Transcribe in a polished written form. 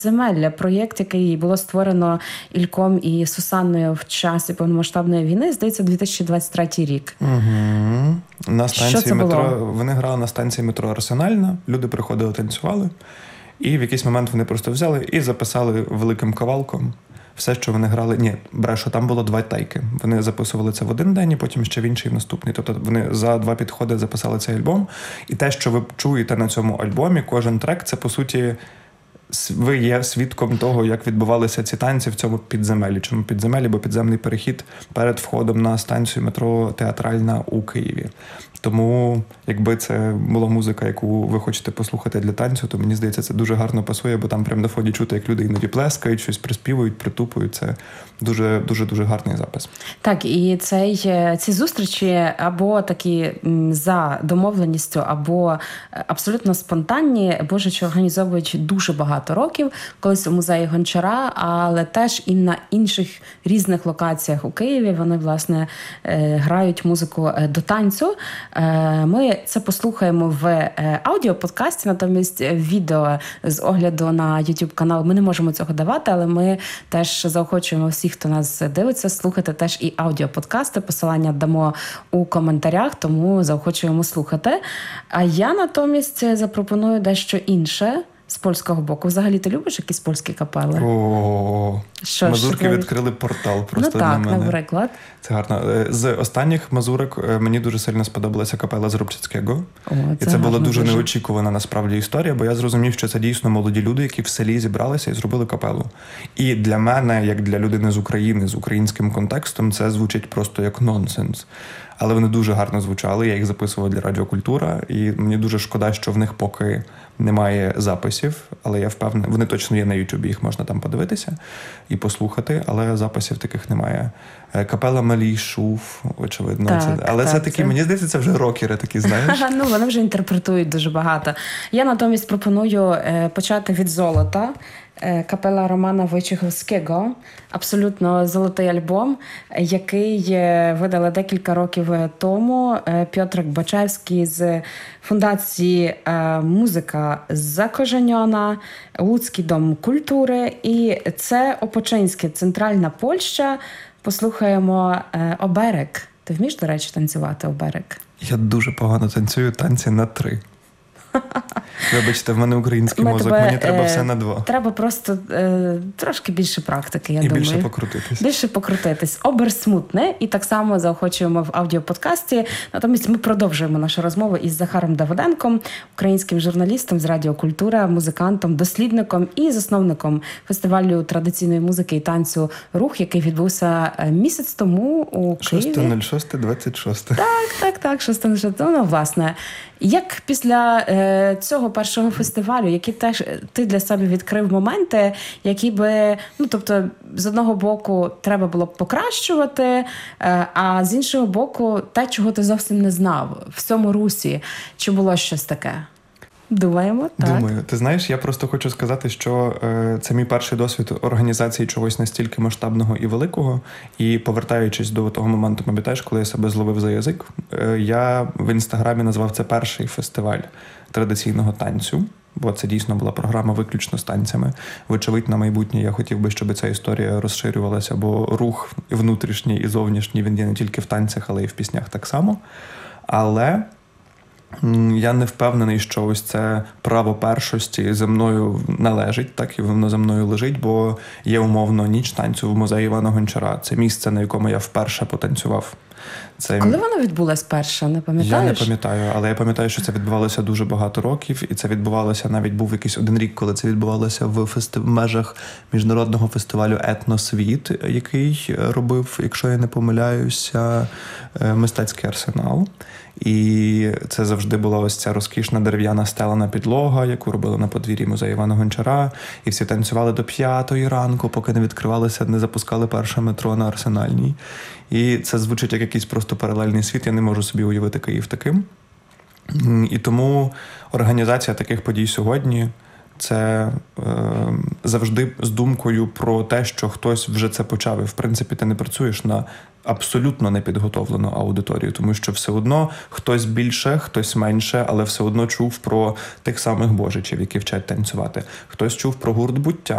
Підземелля, проєкт, який було створено Ільком і Сусанною в часі повномасштабної війни, здається, 2023 рік. Угу. На станції це метро було? вони грали на станції метро Арсенальна. Люди приходили, танцювали, і в якийсь момент вони просто взяли і записали великим кавалком все, що вони грали. Ні, брешу, там було 2 тайки. Вони записували це в один день, і потім ще в інший, в наступний. Тобто вони за 2 підходи записали цей альбом. І те, що ви чуєте на цьому альбомі, кожен трек, це, по суті, ви є свідком того, як відбувалися ці танці в цьому підземелі. Чому підземелі? Бо підземний перехід перед входом на станцію метро Театральна у Києві. Тому, якби це була музика, яку ви хочете послухати для танцю, то мені здається, це дуже гарно пасує, бо там прямо на фоні чути, як люди іноді плескають, щось приспівують, притупують. Це дуже гарний запис. Так, і ці зустрічі або такі за домовленістю, або абсолютно спонтанні, Божичі організовують дуже багато років, колись у музеї Гончара, але теж і на інших різних локаціях у Києві вони, власне, грають музику до танцю. Ми це послухаємо в аудіоподкасті, натомість відео з огляду на YouTube-канал ми не можемо цього давати, але ми теж заохочуємо всіх, хто нас дивиться, слухати теж і аудіоподкасти. Посилання дамо у коментарях, тому заохочуємо слухати. А я натомість запропоную дещо інше з польського боку. Взагалі, ти любиш якісь польські капели? Мазурки відкрили портал просто для мене. Наприклад. Це гарно. З останніх мазурок мені дуже сильно сподобалася капела з Рубчицького. І це була дуже неочікувана насправді історія, бо я зрозумів, що це дійсно молоді люди, які в селі зібралися і зробили капелу. І для мене, як для людини з України, з українським контекстом, це звучить просто як нонсенс. Але вони дуже гарно звучали, я їх записував для Радіо Культура, і мені дуже шкода, що в них поки немає записів, але я впевнений, вони точно є на Ютубі, їх можна там подивитися і послухати, але записів таких немає. Капела Малій Шуф, очевидно. Так, це такі, мені здається, це вже рокери такі, знаєш? Вони вже інтерпретують дуже багато. Я натомість пропоную почати від «Золота». Капела Романа Войчеховського. Абсолютно золотий альбом, який видали декілька років тому Пьотрик Бачевський з фундації «Музика Закоженьона», Луцький дом культури. І це Опочинське, Центральна Польща. Послухаємо «Оберег». Ти вмієш, до речі, танцювати «Оберег»? Я дуже погано танцюю танці на 3. Вибачте, в мене український мозок, мені треба все на 2. Треба просто трошки більше практики, я думаю. І більше покрутитись. Оберсмутне. І так само заохочуємо в аудіоподкасті. Натомість ми продовжуємо нашу розмову із Захаром Давиденком, українським журналістом з Радіо Культура, музикантом, дослідником і засновником фестивалю традиційної музики і танцю «Рух», який відбувся місяць тому у Києві. 6.06.26. Так, 6.06. Ну, власне. Як після цього першого фестивалю, які теж ти для себе відкрив моменти, які би, тобто, з одного боку треба було б покращувати, а з іншого боку, те, чого ти зовсім не знав в цьому русі, чи було щось таке? Думаю. Ти знаєш, я просто хочу сказати, що це мій перший досвід організації чогось настільки масштабного і великого. І повертаючись до того моменту, пам'ятаєш, коли я себе зловив за язик, я в Інстаграмі назвав це перший фестиваль традиційного танцю, бо це дійсно була програма виключно з танцями. Вочевидь, на майбутнє я хотів би, щоб ця історія розширювалася, бо рух внутрішній і зовнішній, він є не тільки в танцях, але й в піснях так само. Але я не впевнений, що ось це право першості зі мною належить, так і воно за мною лежить, бо є умовно ніч танцю в музеї Івана Гончара. Це місце, на якому я вперше потанцював. Коли воно відбулось перше, не пам'ятаєш? Я не пам'ятаю, але я пам'ятаю, що це відбувалося дуже багато років, і це відбувалося, навіть був якийсь один рік, коли це відбувалося в межах міжнародного фестивалю «Етносвіт», який робив, якщо я не помиляюся, мистецький арсенал. І це завжди була ось ця розкішна дерев'яна стелена підлога, яку робили на подвір'ї музею Івана Гончара. І всі танцювали до 5-ї ранку, поки не відкривалися, не запускали перше метро на Арсенальній. І це звучить як якийсь просто паралельний світ. Я не можу собі уявити Київ таким. І тому організація таких подій сьогодні – це завжди з думкою про те, що хтось вже це почав. І, в принципі, ти не працюєш на абсолютно непідготовлену аудиторію, тому що все одно хтось більше, хтось менше, але все одно чув про тих самих божичів, які вчать танцювати. Хтось чув про гурт «Буття»,